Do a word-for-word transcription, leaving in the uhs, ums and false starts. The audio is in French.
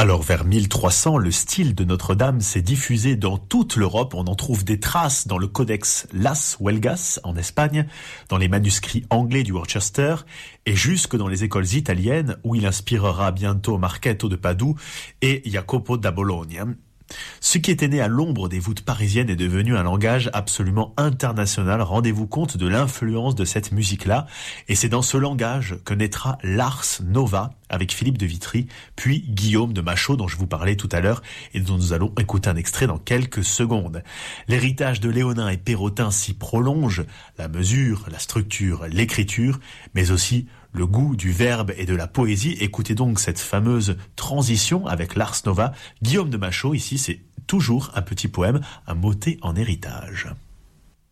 Alors vers mille trois cents, le style de Notre-Dame s'est diffusé dans toute l'Europe. On en trouve des traces dans le codex Las Huelgas en Espagne, dans les manuscrits anglais du Worcester et jusque dans les écoles italiennes où il inspirera bientôt Marchetto de Padoue et Jacopo da Bologna. Ce qui était né à l'ombre des voûtes parisiennes est devenu un langage absolument international. Rendez-vous compte de l'influence de cette musique-là. Et c'est dans ce langage que naîtra l'Ars Nova avec Philippe de Vitry, puis Guillaume de Machaut dont je vous parlais tout à l'heure et dont nous allons écouter un extrait dans quelques secondes. L'héritage de Léonin et Perrotin s'y prolonge, la mesure, la structure, l'écriture, mais aussi le goût du verbe et de la poésie. Écoutez donc cette fameuse transition avec l'Ars Nova. Guillaume de Machaut, ici, c'est toujours un petit poème, un motet en héritage.